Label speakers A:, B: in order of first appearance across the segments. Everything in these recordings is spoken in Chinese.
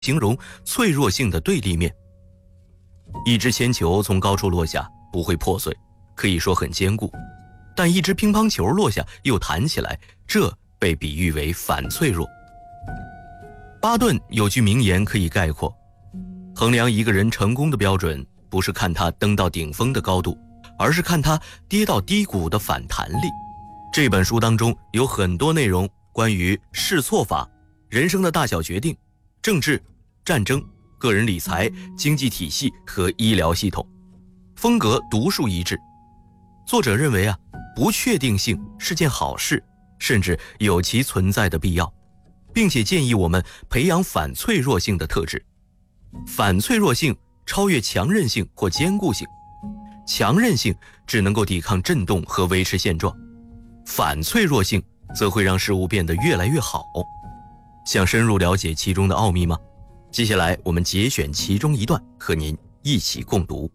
A: 形容脆弱性的对立面。一只铅球从高处落下不会破碎，可以说很坚固，但一只乒乓球落下又弹起来，这被比喻为反脆弱。巴顿有句名言可以概括：衡量一个人成功的标准，不是看他登到顶峰的高度，而是看他跌到低谷的反弹力。这本书当中有很多内容关于试错法、人生的大小决定、政治、战争、个人理财、经济体系和医疗系统，风格独树一帜。作者认为不确定性是件好事，甚至有其存在的必要，并且建议我们培养反脆弱性的特质。反脆弱性超越强韧性或坚固性，强韧性只能够抵抗震动和维持现状，反脆弱性则会让事物变得越来越好。想深入了解其中的奥秘吗？接下来我们节选其中一段和您一起共读。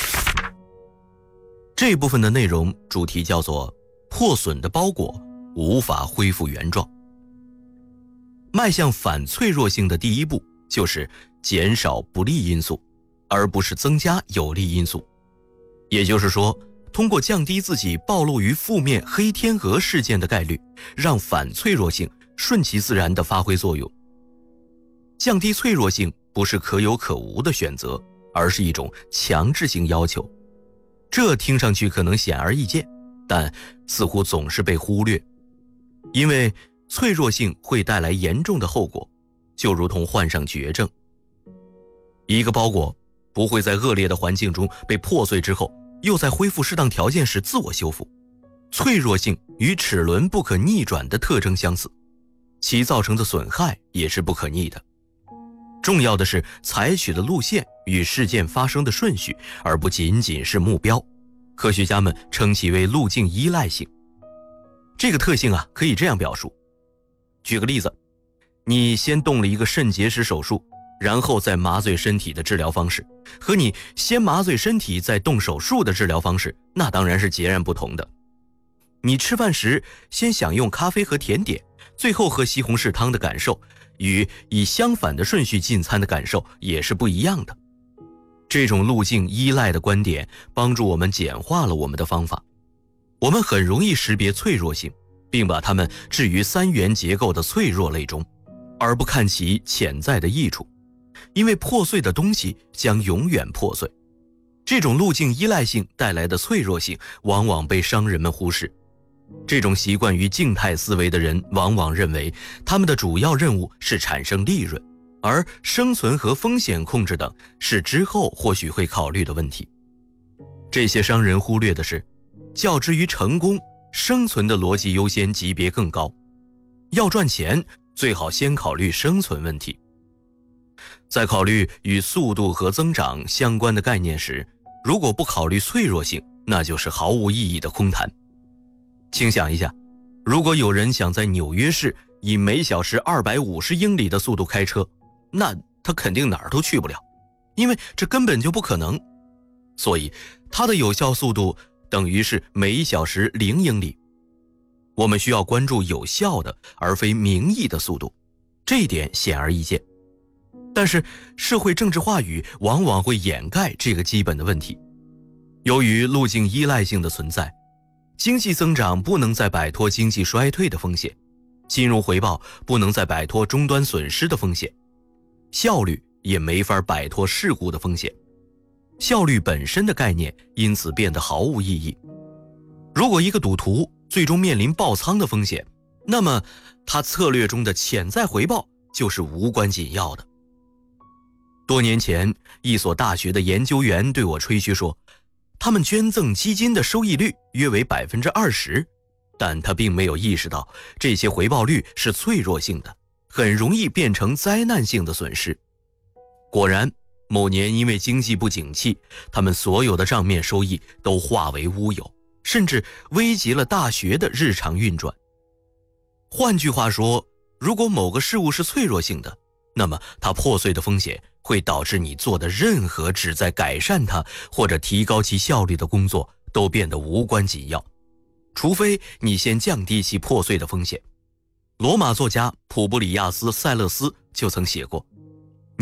A: 这部分的内容主题叫做破损的包裹无法恢复原状。迈向反脆弱性的第一步就是减少不利因素，而不是增加有利因素。也就是说，通过降低自己暴露于负面黑天鹅事件的概率，让反脆弱性顺其自然地发挥作用。降低脆弱性不是可有可无的选择，而是一种强制性要求。这听上去可能显而易见，但似乎总是被忽略。因为脆弱性会带来严重的后果，就如同患上绝症。一个包裹不会在恶劣的环境中被破碎之后，又在恢复适当条件时自我修复。脆弱性与齿轮不可逆转的特征相似，其造成的损害也是不可逆的。重要的是采取的路线与事件发生的顺序，而不仅仅是目标。科学家们称其为路径依赖性。这个特性可以这样表述。举个例子，你先动了一个肾结石手术，然后再麻醉身体的治疗方式，和你先麻醉身体再动手术的治疗方式，那当然是截然不同的。你吃饭时先享用咖啡和甜点，最后喝西红柿汤的感受，与以相反的顺序进餐的感受也是不一样的。这种路径依赖的观点帮助我们简化了我们的方法。我们很容易识别脆弱性，并把它们置于三元结构的脆弱类中，而不看其潜在的益处。因为破碎的东西将永远破碎。这种路径依赖性带来的脆弱性往往被商人们忽视。这种习惯于静态思维的人往往认为他们的主要任务是产生利润，而生存和风险控制等是之后或许会考虑的问题。这些商人忽略的是，较之于成功，生存的逻辑优先级别更高。要赚钱，最好先考虑生存问题。在考虑与速度和增长相关的概念时，如果不考虑脆弱性，那就是毫无意义的空谈。请想一下，如果有人想在纽约市以每小时250英里的速度开车，那他肯定哪儿都去不了，因为这根本就不可能。所以他的有效速度等于是每小时0英里。我们需要关注有效的而非名义的速度，这一点显而易见。但是社会政治话语往往会掩盖这个基本的问题。由于路径依赖性的存在，经济增长不能再摆脱经济衰退的风险，金融回报不能再摆脱终端损失的风险，效率也没法摆脱事故的风险。效率本身的概念因此变得毫无意义。如果一个赌徒最终面临爆仓的风险，那么他策略中的潜在回报就是无关紧要的。多年前，一所大学的研究员对我吹嘘说，他们捐赠基金的收益率约为 20%， 但他并没有意识到这些回报率是脆弱性的，很容易变成灾难性的损失。果然，某年因为经济不景气，他们所有的账面收益都化为乌有，甚至危及了大学的日常运转。换句话说，如果某个事物是脆弱性的，那么它破碎的风险会导致你做的任何旨在改善它或者提高其效率的工作都变得无关紧要，除非你先降低其破碎的风险。罗马作家普布里亚斯·塞勒斯就曾写过，